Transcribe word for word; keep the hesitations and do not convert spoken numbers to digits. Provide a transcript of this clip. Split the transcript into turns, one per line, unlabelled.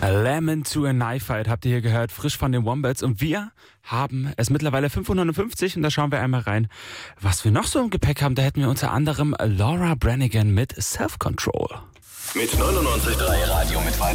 Lemon to a Knife Fight habt ihr hier gehört, frisch von den Wombats. Und wir haben es mittlerweile fünf Uhr neunundfünfzig und da schauen wir einmal rein, was wir noch so im Gepäck haben. Da hätten wir unter anderem Laura Branigan mit Self-Control.
Mit neunundneunzig Komma drei Radio mit weiter.